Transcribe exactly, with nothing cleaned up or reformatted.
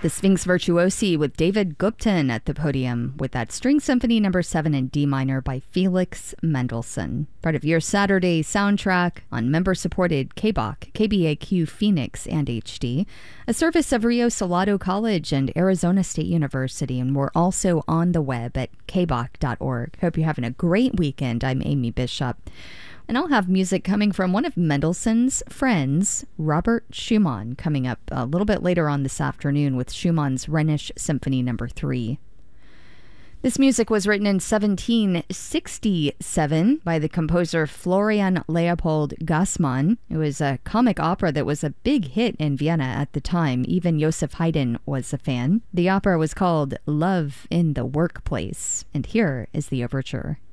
The Sphinx Virtuosi with David Gupton at the podium with that String Symphony number seven in D minor by Felix Mendelssohn. Part of your Saturday soundtrack on member-supported K B A Q, K B A Q Phoenix and H D, a service of Rio Salado College and Arizona State University, and we're also on the web at k b a q dot org. Hope you're having a great weekend. I'm Amy Bishop. And I'll have music coming from one of Mendelssohn's friends, Robert Schumann, coming up a little bit later on this afternoon with Schumann's Rhenish Symphony number three. This music was written in seventeen sixty-seven by the composer Florian Leopold Gassmann. It was a comic opera that was a big hit in Vienna at the time. Even Joseph Haydn was a fan. The opera was called Love in the Workplace, and here is the overture.